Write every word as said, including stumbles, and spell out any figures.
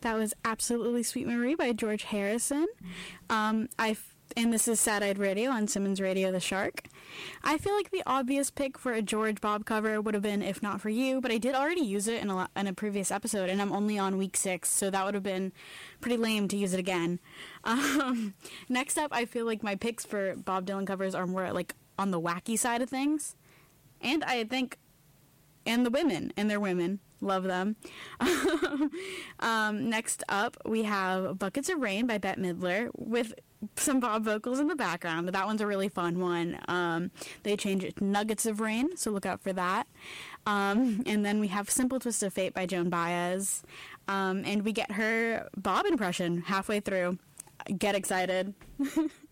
That was Absolutely Sweet Marie by George Harrison. Um, I and this is Sad Eyed Radio on Simmons Radio The Shark. I feel like the obvious pick for a George Bob cover would have been If Not For You, but I did already use it in a, in a previous episode, and I'm only on week six, so that would have been pretty lame to use it again. Um, next up, I feel like my picks for Bob Dylan covers are more like on the wacky side of things, and I think, and the women, and they're women. Love them. um, next up, we have Buckets of Rain by Bette Midler with some Bob vocals in the background. That one's a really fun one. Um, they change it to Nuggets of Rain, so look out for that. Um, and then we have Simple Twist of Fate by Joan Baez. Um, and we get her Bob impression halfway through. Get excited.